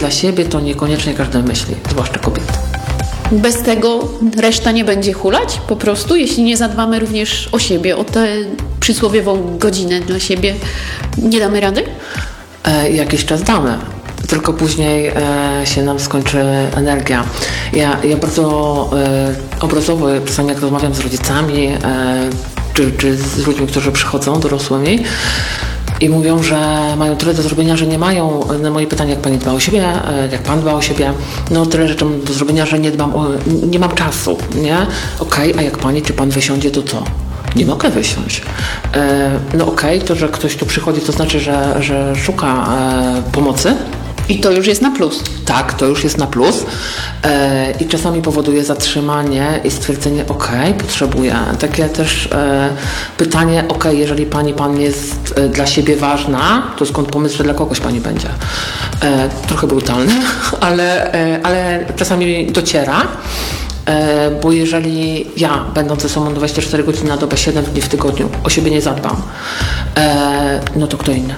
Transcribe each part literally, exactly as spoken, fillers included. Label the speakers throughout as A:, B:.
A: dla siebie to niekoniecznie każdy myśli, zwłaszcza kobiety.
B: Bez tego reszta nie będzie hulać po prostu, jeśli nie zadbamy również o siebie, o tę przysłowiową godzinę dla siebie, nie damy rady?
A: E, jakiś czas damy, tylko później e, się nam skończy energia. Ja, ja bardzo e, obrazowo, czasami jak rozmawiam z rodzicami, e, czy, czy z ludźmi, którzy przychodzą, dorosłymi, i mówią, że mają tyle do zrobienia, że nie mają, na moje pytanie, jak pani dba o siebie, jak pan dba o siebie, no tyle rzeczy do zrobienia, że nie dbam o, nie mam czasu, nie? Okej, okay, a jak pani, czy pan wysiądzie, to co? Nie mogę wysiąść. E, no okej, okay, to, że ktoś tu przychodzi, to znaczy, że, że szuka e, pomocy.
B: I to już jest na plus.
A: Tak, to już jest na plus e, i czasami powoduje zatrzymanie i stwierdzenie, ok, potrzebuję. Takie też e, pytanie, ok, jeżeli pani, pan jest e, dla siebie ważna, to skąd pomysł, że dla kogoś pani będzie? E, trochę brutalne, ale, e, ale czasami dociera. E, bo jeżeli ja, będąc ze sobą dwadzieścia cztery godziny na dobę, siedem dni w tygodniu, o siebie nie zadbam, e, no to kto inny?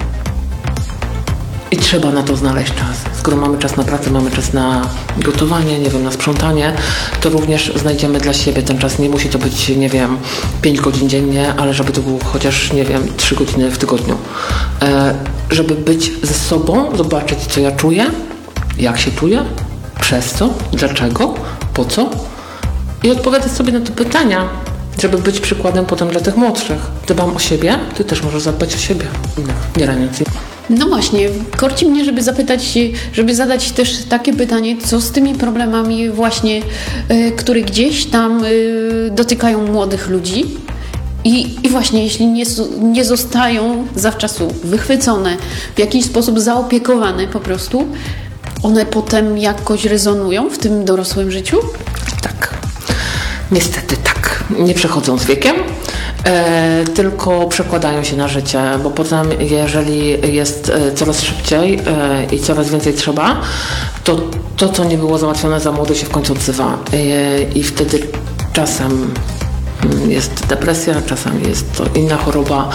A: I trzeba na to znaleźć czas. Skoro mamy czas na pracę, mamy czas na gotowanie, nie wiem, na sprzątanie, to również znajdziemy dla siebie ten czas. Nie musi to być, nie wiem, pięć godzin dziennie, ale żeby to było chociaż, nie wiem, trzy godziny w tygodniu. E, żeby być ze sobą, zobaczyć, co ja czuję, jak się czuję, przez co, dlaczego, po co i odpowiadać sobie na te pytania, żeby być przykładem potem dla tych młodszych. Dbam o siebie, ty też możesz zadbać o siebie, nie raniąc.
B: No właśnie, korci mnie, żeby zapytać, żeby zadać też takie pytanie, co z tymi problemami właśnie, y, które gdzieś tam y, dotykają młodych ludzi i, i właśnie jeśli nie, nie zostają zawczasu wychwycone, w jakiś sposób zaopiekowane po prostu, one potem jakoś rezonują w tym dorosłym życiu?
A: Tak, niestety tak. Nie przechodzą z wiekiem. E, tylko przekładają się na życie, bo potem jeżeli jest e, coraz szybciej e, i coraz więcej trzeba, to to, co nie było załatwione za młodo, się w końcu odzywa e, i wtedy czasem jest depresja, czasem jest to inna choroba,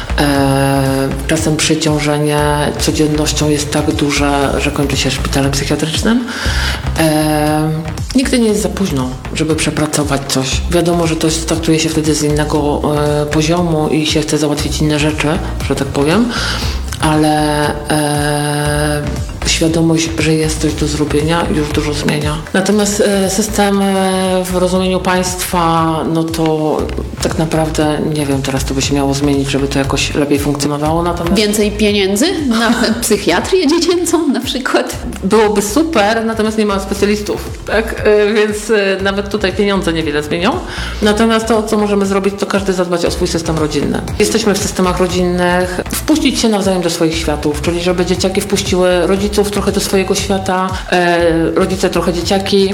A: e, czasem przeciążenie codziennością jest tak duże, że kończy się szpitalem psychiatrycznym. E, nigdy nie jest za późno, żeby przepracować coś. Wiadomo, że to startuje się wtedy z innego e, poziomu i się chce załatwić inne rzeczy, że tak powiem, ale e, świadomość, że jest coś do zrobienia, już dużo zmienia. Natomiast e, system e, w rozumieniu państwa, no to tak naprawdę nie wiem, teraz to by się miało zmienić, żeby to jakoś lepiej funkcjonowało. Natomiast
B: więcej pieniędzy na psychiatrię dziecięcą na przykład?
A: Byłoby super, natomiast nie ma specjalistów, tak? E, więc e, nawet tutaj pieniądze niewiele zmienią. Natomiast to, co możemy zrobić, to każdy zadbać o swój system rodzinny. Jesteśmy w systemach rodzinnych, wpuścić się nawzajem do swoich światów, czyli żeby dzieciaki wpuściły rodziców trochę do swojego świata, e, rodzice trochę dzieciaki.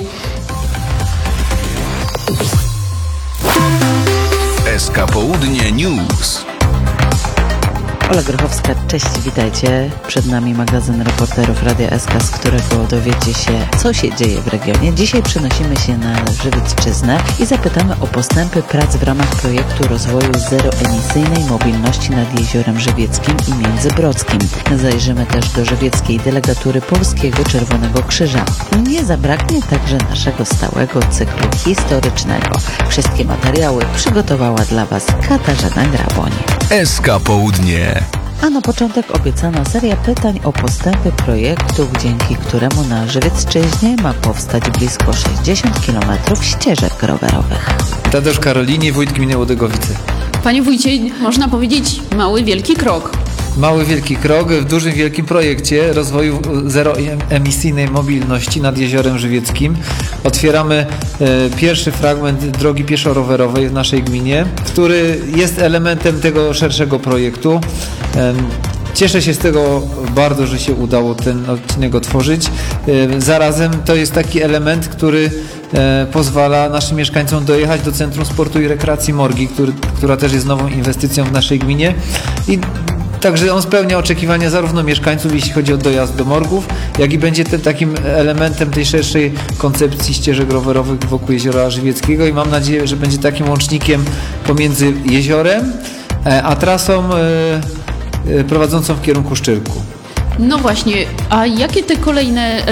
C: S K Południe News.
D: Ola Grochowska, cześć, witajcie. Przed nami magazyn reporterów Radia S K, z którego dowiecie się, co się dzieje w regionie. Dzisiaj przenosimy się na Żywiecczyznę i zapytamy o postępy prac w ramach projektu rozwoju zeroemisyjnej mobilności nad Jeziorem Żywieckim i Międzybrodzkim. Zajrzymy też do żywieckiej delegatury Polskiego Czerwonego Krzyża. Nie zabraknie także naszego stałego cyklu historycznego. Wszystkie materiały przygotowała dla Was Katarzyna Graboń.
C: S K Południe.
D: A na początek obiecana seria pytań o postępy projektu, dzięki któremu na Żywiecczyźnie ma powstać blisko sześćdziesiąt kilometrów ścieżek rowerowych.
E: Tadeusz Karolini, wójt gminy Łodygowice.
B: Panie wójcie, można powiedzieć mały, wielki krok.
E: Mały, wielki krok w dużym, wielkim projekcie rozwoju zeroemisyjnej mobilności nad Jeziorem Żywieckim. Otwieramy e, pierwszy fragment drogi pieszo-rowerowej w naszej gminie, który jest elementem tego szerszego projektu. E, Cieszę się z tego bardzo, że się udało ten odcinek otworzyć. E, zarazem to jest taki element, który e, pozwala naszym mieszkańcom dojechać do Centrum Sportu i Rekreacji Morgi, który, która też jest nową inwestycją w naszej gminie. I Także on spełnia oczekiwania zarówno mieszkańców, jeśli chodzi o dojazd do morgów, jak i będzie ten, takim elementem tej szerszej koncepcji ścieżek rowerowych wokół Jeziora Żywieckiego i mam nadzieję, że będzie takim łącznikiem pomiędzy jeziorem a trasą prowadzącą w kierunku Szczyrku.
B: No właśnie, a jakie te kolejne